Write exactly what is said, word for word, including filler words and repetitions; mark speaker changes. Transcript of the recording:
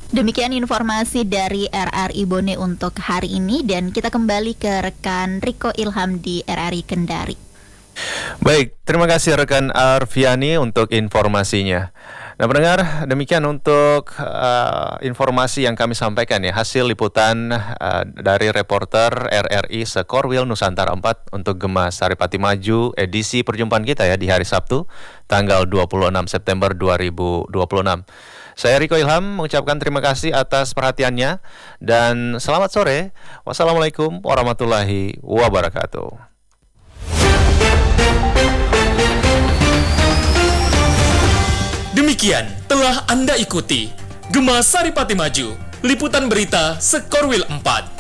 Speaker 1: Demikian informasi dari R R I Bone untuk hari ini, dan kita kembali ke rekan Riko Ilham di R R I Kendari.
Speaker 2: Baik, terima kasih rekan Arfiani untuk informasinya. Nah pendengar, demikian untuk uh, informasi yang kami sampaikan ya, hasil liputan uh, dari reporter R R I Sekorwil Nusantara empat untuk Gema Saripati Maju edisi perjumpaan kita ya di hari Sabtu tanggal dua puluh enam September dua ribu dua puluh enam. Saya Riko Ilham mengucapkan terima kasih atas perhatiannya dan selamat sore. Wassalamualaikum warahmatullahi wabarakatuh.
Speaker 3: Demikian telah Anda ikuti Gema Saripati Maju, liputan berita Sekorwil empat.